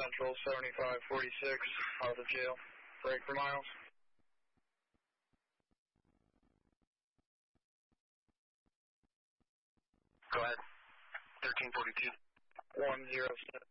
Central 7546 out of jail. Break for miles. Go ahead. 1342. 107.